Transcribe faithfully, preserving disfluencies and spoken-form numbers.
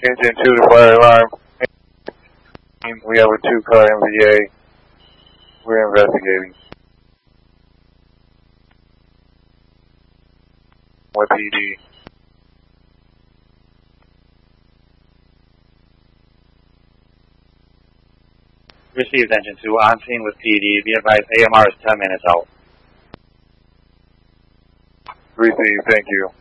Engine two to fire alarm. We have a two car M V A. We're investigating. With P D. Received engine two on scene with P D. Be advised A M R is ten minutes out. Received, thank you.